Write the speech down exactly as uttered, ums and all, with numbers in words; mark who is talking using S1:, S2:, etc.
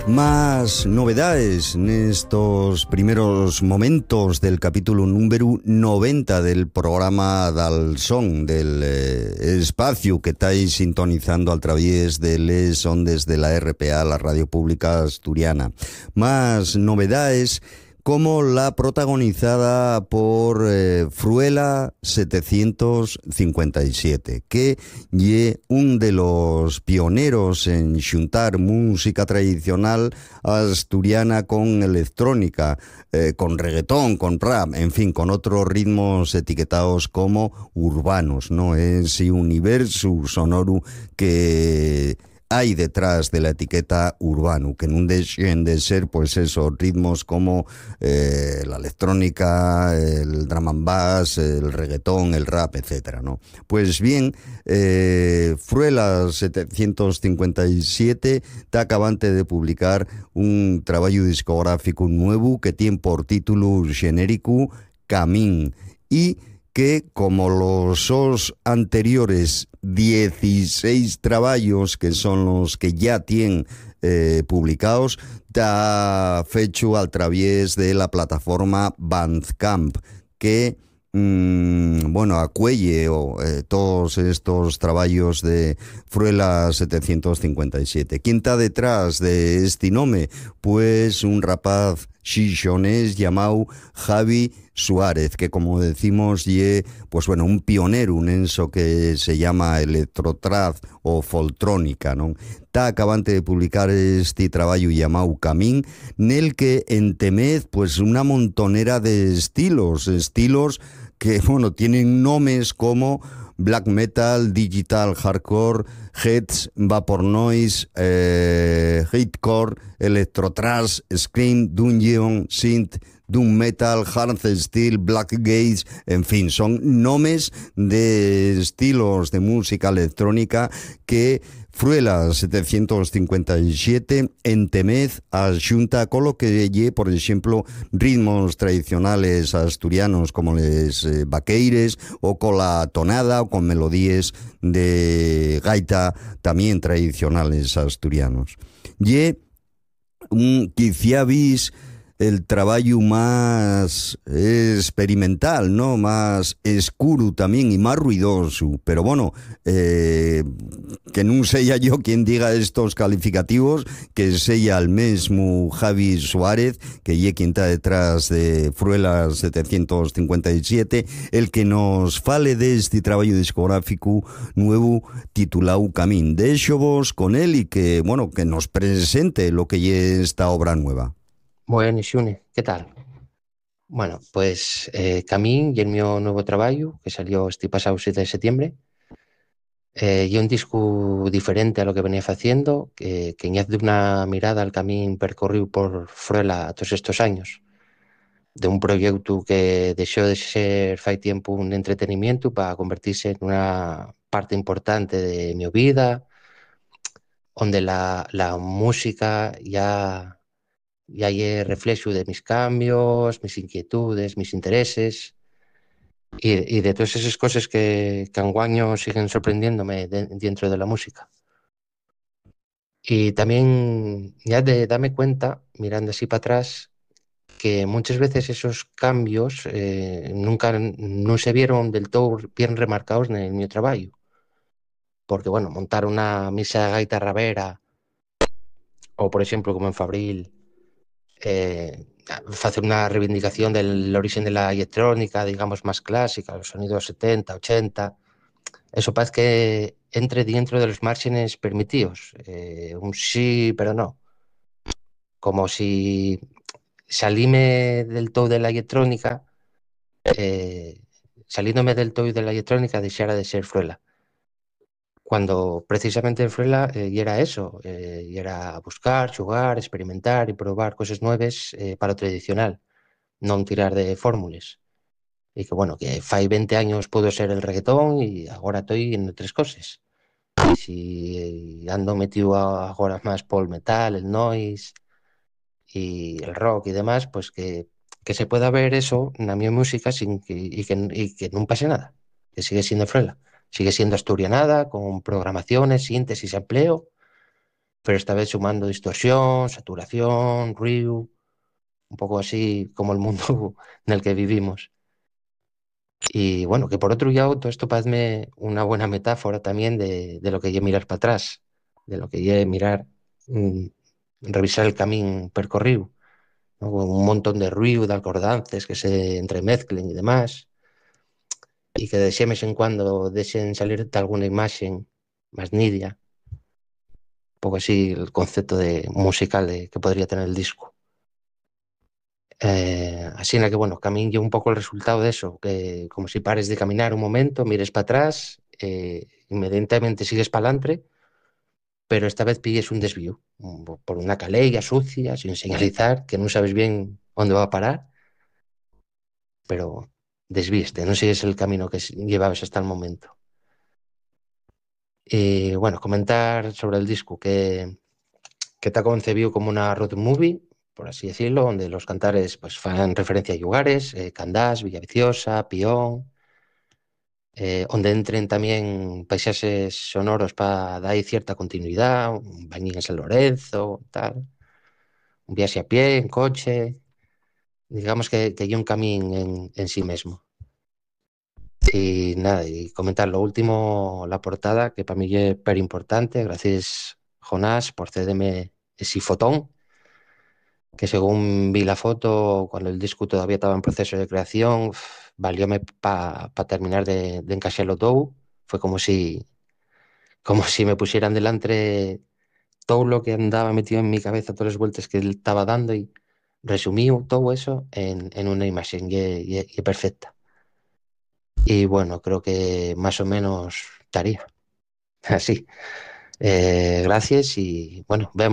S1: Más novedades en estos primeros momentos del capítulo número noventa del programa Dal Son, del eh, espacio que estáis sintonizando a través de les ondes de la R P A, la Radio Pública Asturiana. Más novedades como la protagonizada por eh, Fruela setecientos cincuenta y siete, que es un de los pioneros en juntar música tradicional asturiana con electrónica, eh, con reggaetón, con rap, en fin, con otros ritmos etiquetados como urbanos, ¿no? Ese universo sonoro que hay detrás de la etiqueta urbano, que no dejen de ser pues esos ritmos como eh, la electrónica, el drum and bass, el reggaetón, el rap, etcétera, ¿no? Pues bien, eh, Fruela setecientos cincuenta y siete está acabante de publicar un trabajo discográfico nuevo que tiene por título genérico Camín, y que, como los os anteriores dieciséis trabajos, que son los que ya tienen eh, publicados, está fecho a través de la plataforma Bandcamp, que mmm, bueno, acuelle o, eh, todos estos trabajos de Fruela setecientos cincuenta y siete. ¿Quién está detrás de este nombre? Pues un rapaz xixonés llamado Javi Suárez, que, como decimos, ye, pues bueno, un pionero, un enso que se llama electrotrad o foltrónica, ¿no? Está acabante de publicar este trabajo llamado Camín, nel que entemez pues una montonera de estilos, estilos que, bueno, tienen nombres como black metal, digital hardcore, heads, vapor noise, eh, hatecore, electrotrash, scream, dungeon, synth, doom metal, hardstyle, black gaze, en fin, son nombres de estilos de música electrónica que Fruela setecientos cincuenta y siete entemez axunta con lo que lle, por ejemplo, ritmos tradicionales asturianos como les eh, vaqueires, o con la tonada, o con melodías de gaita también tradicionales asturianos. Lle un quizá vis el trabajo más experimental, ¿no? Más escuro también y más ruidoso. Pero bueno, eh, que no sea yo quien diga estos calificativos, que sea el mismo Javi Suárez, que es quien está detrás de Fruela setecientos cincuenta y siete, el que nos fale de este trabajo discográfico nuevo titulado Camín. De hecho, vos con él, y que, bueno, que nos presente lo que es esta obra nueva.
S2: Bueno, Xune, ¿qué tal? Bueno, pues eh, Camín y el mío nuevo trabajo, que salió este pasado siete de septiembre, eh, y un disco diferente a lo que venía haciendo, que, que añade una mirada al camín percorrido por Fruela todos estos años, de un proyecto que dejó de ser fai tiempo un entretenimiento para convertirse en una parte importante de mi vida, donde la, la música ya... Y ahí es reflejo de mis cambios, mis inquietudes, mis intereses y, y de todas esas cosas que, que anguaño siguen sorprendiéndome de, dentro de la música. Y también ya de darme cuenta, mirando así para atrás, que muchas veces esos cambios eh, nunca no se vieron del todo bien remarcados en el mi trabajo. Porque, bueno, montar una misa de gaita rabera, o por ejemplo, como en Fabril, eh, hacer una reivindicación del origen de la electrónica, digamos, más clásica, los sonidos setenta, ochenta, eso parece que entre dentro de los márgenes permitidos, eh, un sí, pero no, como si salíme del todo de la electrónica, eh, saliéndome del todo de la electrónica, dejara de ser Fruela. Cuando precisamente en Fruela eh, y era eso, eh, y era buscar, jugar, experimentar y probar cosas nuevas eh, para lo tradicional, non tirar de fórmulas. Y que bueno, que fai veinte años pudo ser el reggaetón y ahora estoy en otras cosas. Y si ando metido a- ahora más por el metal, el noise y el rock y demás, pues que, que se pueda ver eso en la mi música sin que, y, que, y que no pase nada, que sigue siendo Fruela. Sigue siendo asturianada, con programaciones, síntesis, empleo, pero esta vez sumando distorsión, saturación, ruido, un poco así como el mundo en el que vivimos. Y bueno, que por otro lado, todo esto parece una buena metáfora también de, de lo que es mirar para atrás, de lo que es mirar, mm, revisar el camino percorrido, ¿no? Con un montón de ruido, de acordances que se entremezclen y demás, y que de vez en cuando deseen salir de alguna imagen más nidia, un poco así el concepto de musical de, que podría tener el disco. Eh, así en la que, bueno, camino un poco el resultado de eso, que como si pares de caminar un momento, mires para atrás, eh, inmediatamente sigues para adelante, pero esta vez pilles un desvío un- por una calella sucia, sin señalizar, que no sabes bien dónde va a parar, pero desvíeste, no sigues el camino que s- llevabas hasta el momento. Y bueno, comentar sobre el disco, que, que está concebido como una road movie, por así decirlo, donde los cantares pues fan referencia a lugares, eh, Candás, Villaviciosa, Pión, eh, donde entren también paisajes sonoros para dar ahí cierta continuidad, un bañín en San Lorenzo, tal, un viaje a pie, en coche, digamos que, que hay un camino en, en sí mismo. Y nada, y comentar lo último, la portada, que para mí es súper importante. Gracias, Jonás, por cederme ese fotón, que según vi la foto, cuando el disco todavía estaba en proceso de creación, uf, valióme para terminar de, de encaixarlo todo. Fue como si, como si me pusieran delante todo lo que andaba metido en mi cabeza, todas las vueltas que él estaba dando y resumí todo eso en, en una imagen y, y- y perfecta. Y bueno, creo que más o menos estaría así. Eh, gracias y bueno, vemos.